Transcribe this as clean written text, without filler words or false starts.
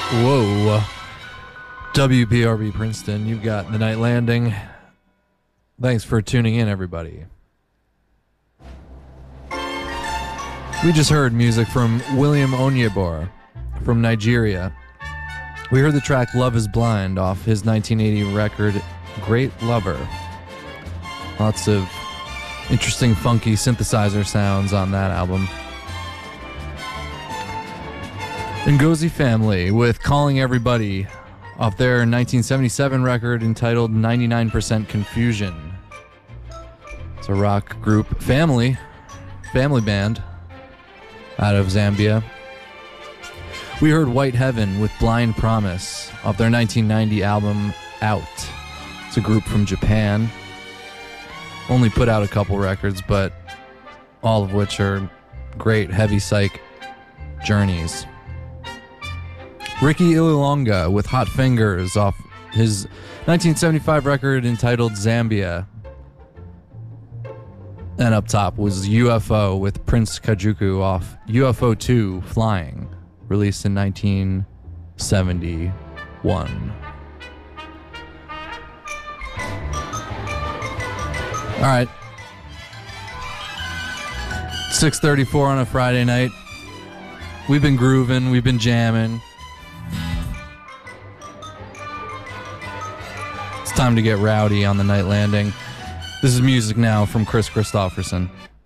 Whoa. WPRB Princeton, you've got The Night Landing. Thanks for tuning in, everybody. We just heard music from William Onyebor from Nigeria. We heard the track Love is Blind off his 1980 record Great Lover. Lots of interesting, funky synthesizer sounds on that album. Ngozi Family with Calling Everybody off their 1977 record entitled 99% Confusion. It's a rock group family band out of Zambia. We heard White Heaven with Blind Promise off their 1990 album Out. It's a group from Japan. Only put out a couple records, but all of which are great heavy psych journeys. Ricky Ililonga with Hot Fingers off his 1975 record entitled Zambia. And up top was UFO with Prince Kajuku off UFO 2 Flying, released in 1971. All right. 6:34 on a Friday night. We've been grooving, we've been jamming. Time to get rowdy on The Night Landing. This is music now from Chris Christopherson.